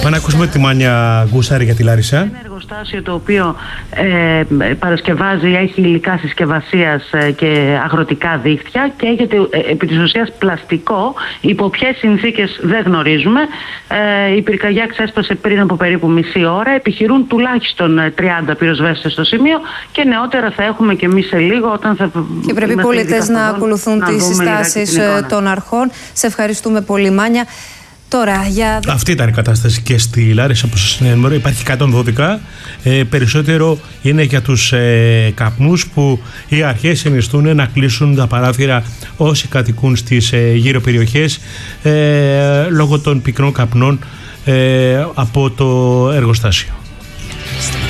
Πάμε να ακούσουμε τη Μάνια Γκούσαρη για τη Λάρισα. Ένα εργοστάσιο το οποίο παρασκευάζει, έχει υλικά συσκευασίας και αγροτικά δίχτυα και έχετε επί της ουσίας πλαστικό. Υπό ποιες συνθήκες δεν γνωρίζουμε. Η πυρκαγιά ξέσπασε πριν από περίπου μισή ώρα. Επιχειρούν τουλάχιστον 30 πυροσβέστες στο σημείο και νεότερα θα έχουμε και εμείς σε λίγο όταν θα. Και πρέπει οι πολίτες να ακολουθούν τις συστάσεις των αρχών. Σε ευχαριστούμε πολύ, Μάνια. Τώρα, αυτή ήταν η κατάσταση και στη Λάρισα, όπως σας ενημερώ. Υπάρχει 112. Περισσότερο είναι για τους καπνούς που οι αρχές συνιστούν να κλείσουν τα παράθυρα όσοι κατοικούν στις γύρω περιοχές λόγω των πικρών καπνών από το εργοστάσιο.